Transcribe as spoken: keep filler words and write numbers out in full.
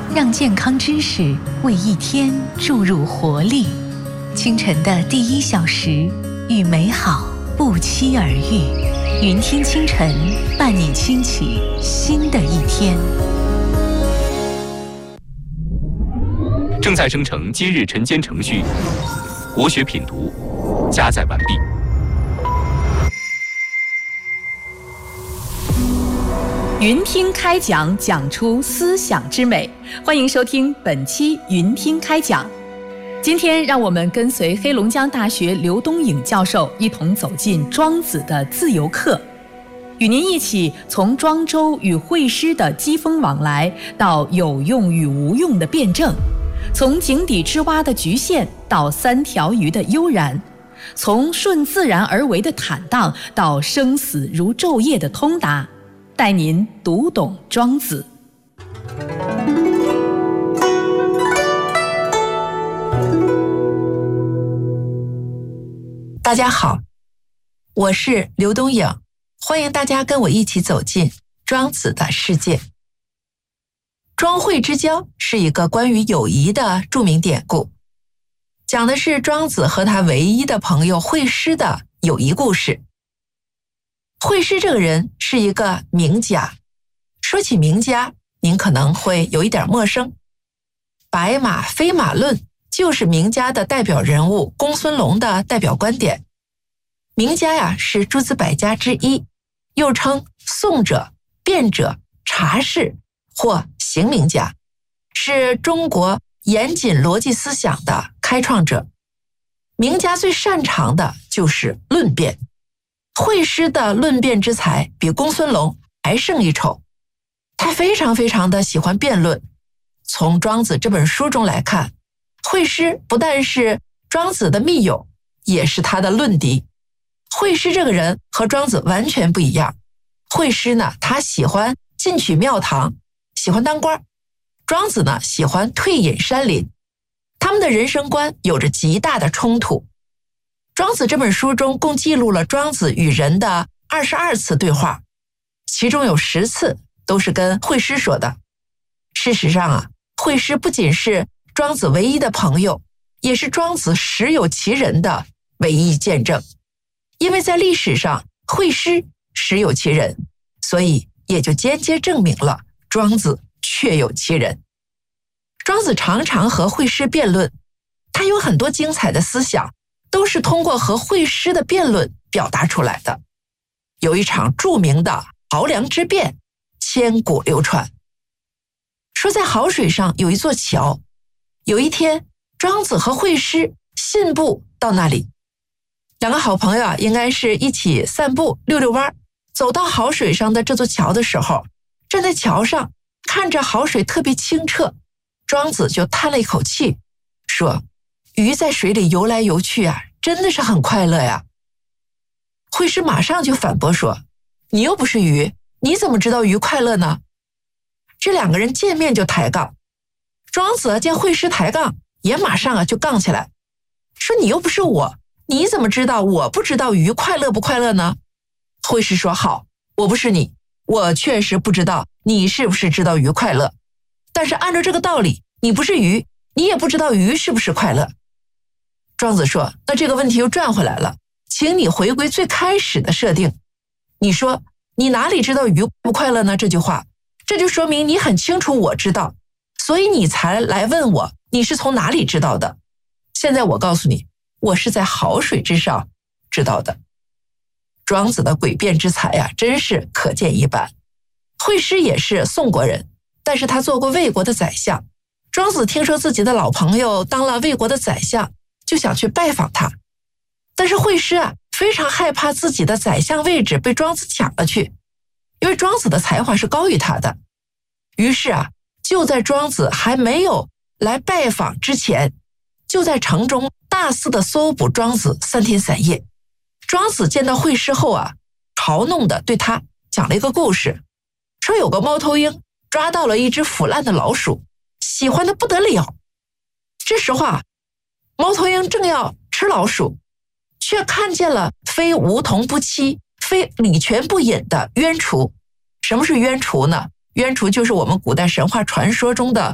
让健康知识为一天注入活力。清晨的第一小时，与美好不期而遇。云听清晨，伴你轻启新的一天。 正在生成今日晨间程序，国学品读加载完毕。 云听开讲，讲出思想之美。欢迎收听本期云听开讲。今天让我们跟随黑龙江大学刘东颖教授一同走进庄子的自由课，与您一起从庄周与惠施的机锋往来，到有用与无用的辩证，从井底之蛙的局限到三条鱼的悠然，从顺自然而为的坦荡到生死如昼夜的通达，带您读懂庄子。 大家好，我是刘东颖，欢迎大家跟我一起走进庄子的世界。庄惠之交是一个关于友谊的著名典故，讲的是庄子和他唯一的朋友惠施的友谊故事。惠施这个人是一个名家，说起名家，您可能会有一点陌生。白马非马论就是名家的代表人物公孙龙的代表观点。名家呀，是诸子百家之一，又称颂者、辩者、察士或行名家，是中国严谨逻辑思想的开创者。名家最擅长的就是论辩，惠施的论辩之才比公孙龙还胜一筹。他非常非常的喜欢辩论。从庄子这本书中来看，惠施不但是庄子的密友，也是他的论敌。惠施这个人和庄子完全不一样。惠施呢，他喜欢进取庙堂，喜欢当官；庄子呢，喜欢退隐山林。他们的人生观有着极大的冲突。庄子这本书中共记录了庄子与人的二十二次对话，其中有十次都是跟惠施说的。事实上啊，惠施不仅是庄子唯一的朋友，也是庄子实有其人的唯一见证。因为在历史上惠施实有其人，所以也就间接证明了庄子确有其人。庄子常常和惠施辩论，他有很多精彩的思想都是通过和惠施的辩论表达出来的。有一场著名的濠梁之辩，千古流传。说在濠水上有一座桥，有一天庄子和惠施信步到那里，两个好朋友啊，应该是一起散步溜溜弯，走到濠水上的这座桥的时候，站在桥上看着濠水特别清澈，庄子就叹了一口气，说：鱼在水里游来游去啊，真的是很快乐呀。惠施马上就反驳说：你又不是鱼，你怎么知道鱼快乐呢？这两个人见面就抬杠。庄子见惠施抬杠，也马上啊就杠起来，说：你又不是我，你怎么知道我不知道鱼快乐不快乐呢？惠施说：好，我不是你，我确实不知道你是不是知道鱼快乐，但是按照这个道理，你不是鱼，你也不知道鱼是不是快乐。庄子说：那这个问题又转回来了，请你回归最开始的设定。你说你哪里知道鱼不快乐呢？这句话，这就说明你很清楚我知道，所以你才来问我你是从哪里知道的。现在我告诉你，我是在濠水之上知道的。庄子的诡辩之才啊，真是可见一斑。惠施也是宋国人，但是他做过魏国的宰相。庄子听说自己的老朋友当了魏国的宰相，就想去拜访他。但是惠施啊，非常害怕自己的宰相位置被庄子抢了去，因为庄子的才华是高于他的。于是啊，就在庄子还没有来拜访之前，就在城中大肆的搜捕庄子三天三夜。庄子见到惠施后啊，嘲弄的对他讲了一个故事，说有个猫头鹰抓到了一只腐烂的老鼠，喜欢的不得了。这时候啊，猫头鹰正要吃老鼠，却看见了非梧桐不栖、非礼泉不饮的鸢雏。什么是鸢雏呢？鸢雏就是我们古代神话传说中的